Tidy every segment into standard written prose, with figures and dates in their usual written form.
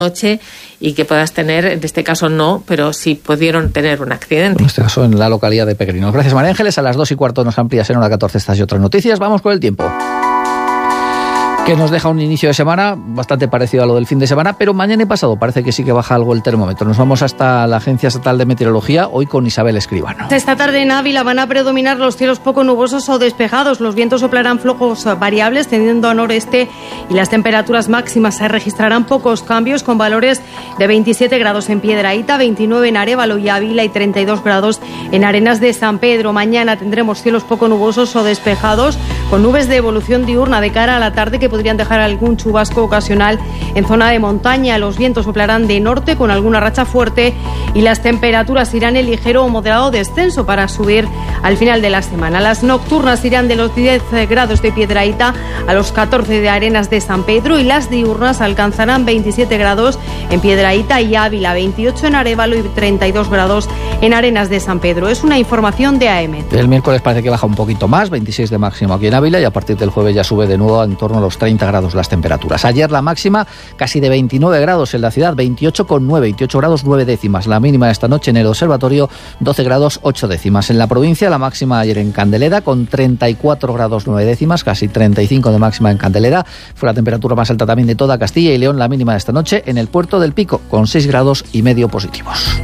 noche y que puedas tener, en este caso no, pero sí pudieron tener un accidente. En este caso en la localidad de Pequerinos. Gracias, María Ángeles. A las 2:15 nos amplías en hora 14 estas y otras noticias. Vamos con el tiempo, que nos deja un inicio de semana bastante parecido a lo del fin de semana, pero mañana y pasado parece que sí que baja algo el termómetro. Nos vamos hasta la Agencia Estatal de Meteorología, hoy con Isabel Escribano. Esta tarde en Ávila van a predominar los cielos poco nubosos o despejados. Los vientos soplarán flojos variables tendiendo a noreste y las temperaturas máximas se registrarán pocos cambios, con valores de 27 grados en Piedrahíta, 29 en Arévalo y Ávila y 32 grados en Arenas de San Pedro. Mañana tendremos cielos poco nubosos o despejados, con nubes de evolución diurna de cara a la tarde que podrían dejar algún chubasco ocasional en zona de montaña. Los vientos soplarán de norte con alguna racha fuerte y las temperaturas irán en ligero o moderado descenso para subir al final de la semana. Las nocturnas irán de los 10 grados de Piedrahíta a los 14 de Arenas de San Pedro y las diurnas alcanzarán 27 grados en Piedrahíta y Ávila, 28 en Arévalo y 32 grados en Arenas de San Pedro. Es una información de AM. El miércoles parece que baja un poquito más, 26 de máximo aquí en Ávila, y a partir del jueves ya sube de nuevo en torno a los 30 grados las temperaturas. Ayer la máxima casi de 29 grados en la ciudad, 28,9, 28 grados 9 décimas. La mínima esta noche en el observatorio, 12 grados 8 décimas. En la provincia la máxima ayer en Candelera con 34 grados 9 décimas, casi 35 de máxima en Candelera. Fue la temperatura más alta también de toda Castilla y León. La mínima esta noche en el Puerto del Pico con 6 grados y medio positivos.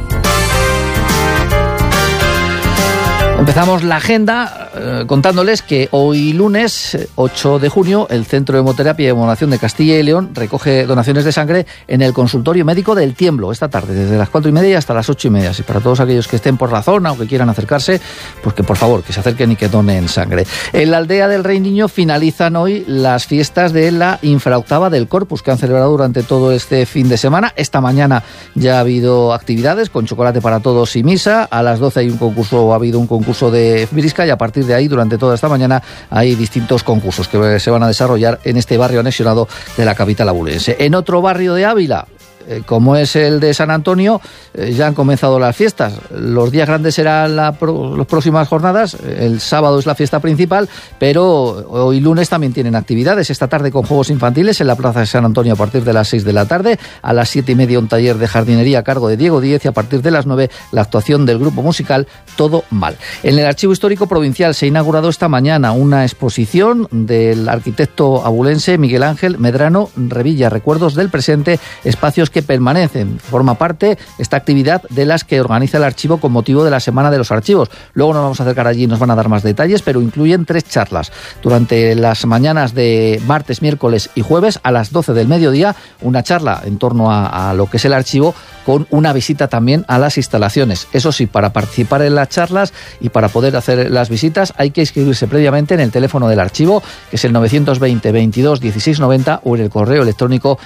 Empezamos la agenda contándoles que hoy lunes 8 de junio el Centro de Hemoterapia y Hemodonación de Castilla y León recoge donaciones de sangre en el consultorio médico del Tiemblo esta tarde, desde las 4:30 hasta las 8:30. Y para todos aquellos que estén por la zona o que quieran acercarse, pues que por favor que se acerquen y que donen sangre. En la aldea del Rey Niño finalizan hoy las fiestas de la infraoctava del Corpus, que han celebrado durante todo este fin de semana. Esta mañana ya ha habido actividades con chocolate para todos y misa. A las 12 hay un concurso, ha habido un concurso de brisca, y a partir de ahí durante toda esta mañana hay distintos concursos que se van a desarrollar en este barrio anexionado de la capital abulense. En otro barrio de Ávila, como es el de San Antonio, ya han comenzado las fiestas. Los días grandes serán las próximas jornadas. El sábado es la fiesta principal, pero hoy lunes también tienen actividades. Esta tarde con juegos infantiles en la plaza de San Antonio a partir de las 6 de la tarde. A las 7:30 un taller de jardinería a cargo de Diego Díez, y a partir de las 9 la actuación del grupo musical Todo Mal. En el Archivo Histórico Provincial se ha inaugurado esta mañana una exposición del arquitecto abulense Miguel Ángel Medrano Revilla, Recuerdos del Presente, espacios que permanecen. Forma parte esta actividad de las que organiza el archivo con motivo de la Semana de los Archivos. Luego nos vamos a acercar allí y nos van a dar más detalles, pero incluyen 3 charlas durante las mañanas de martes, miércoles y jueves a las 12 del mediodía, una charla en torno a lo que es el archivo, con una visita también a las instalaciones. Eso sí, para participar en las charlas y para poder hacer las visitas hay que inscribirse previamente en el teléfono del archivo, que es el 920 22 16 90, o en el correo electrónico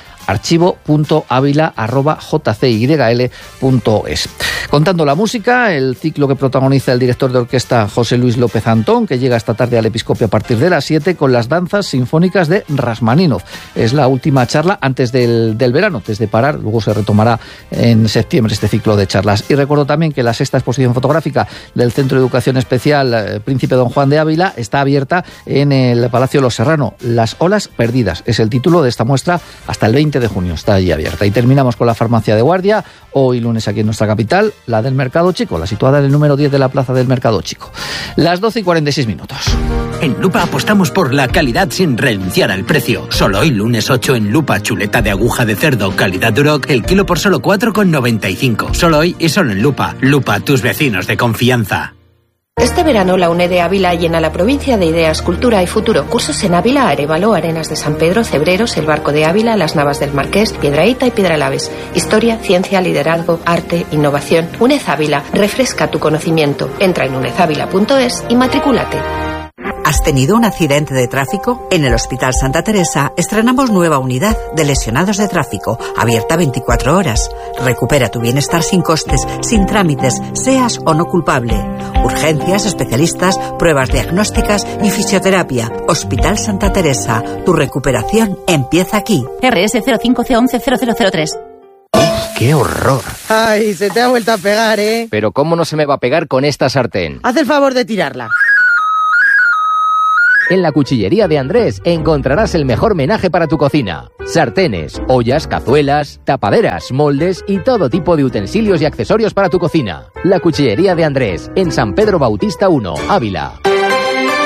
archivo.avila@jcyl.es. Contando la música, el ciclo que protagoniza el director de orquesta José Luis López Antón, que llega esta tarde al Episcopio a partir de las 7 con las danzas sinfónicas de Rasmaninov. Es la última charla antes del verano, antes de parar. Luego se retomará en septiembre este ciclo de charlas. Y recuerdo también que la 6ª exposición fotográfica del Centro de Educación Especial Príncipe Don Juan de Ávila está abierta en el Palacio Los Serrano. Las olas perdidas es el título de esta muestra, hasta el 20 de junio está allí abierta. Y terminamos con la farmacia de guardia, hoy lunes aquí en nuestra capital, la del Mercado Chico, la situada en el número 10 de la plaza del Mercado Chico. Las 12:46. En Lupa apostamos por la calidad sin renunciar al precio. Solo hoy lunes 8 en Lupa, chuleta de aguja de cerdo calidad Duroc, el kilo por solo 4,95. Solo hoy y solo en Lupa. Lupa, tus vecinos de confianza. Este verano la UNED de Ávila llena la provincia de ideas, cultura y futuro. Cursos en Ávila, Arévalo, Arenas de San Pedro, Cebreros, El Barco de Ávila, Las Navas del Marqués, Piedrahíta y Piedralaves. Historia, ciencia, liderazgo, arte, innovación. UNED Ávila, refresca tu conocimiento. Entra en unedavila.es y matricúlate. ¿Has tenido un accidente de tráfico? En el Hospital Santa Teresa estrenamos nueva unidad de lesionados de tráfico, abierta 24 horas. Recupera tu bienestar sin costes, sin trámites, seas o no culpable. Urgencias, especialistas, pruebas diagnósticas y fisioterapia. Hospital Santa Teresa, tu recuperación empieza aquí. RS 05C110003. ¡Qué horror! Ay, se te ha vuelto a pegar, ¿eh? Pero ¿cómo no se me va a pegar con esta sartén? Haz el favor de tirarla. En la cuchillería de Andrés encontrarás el mejor menaje para tu cocina. Sartenes, ollas, cazuelas, tapaderas, moldes y todo tipo de utensilios y accesorios para tu cocina. La cuchillería de Andrés, en San Pedro Bautista 1, Ávila.